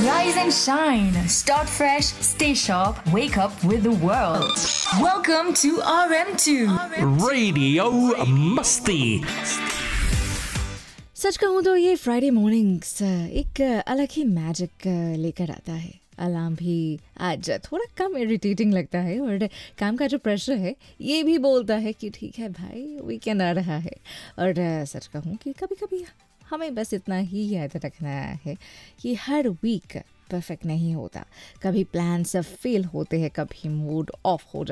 Rise and shine. Start fresh. Stay sharp. Wake up with the world. Welcome to RM2. Radio मस्ती। सच कहूँ तो ये Friday mornings एक अलग ही मैजिक लेकर आता है। अलार्म भी आज थोड़ा कम इरिटेटिंग लगता है और काम का जो प्रेशर है ये भी बोलता है कि ठीक है भाई वीकेंड आ रहा है। और सच कहूँ कि कभी कभी हमें बस इतना ही याद रखना है कि हर वीक परफेक्ट नहीं होता। कभी प्लान्स फेल होते हैं, कभी मूड ऑफ हो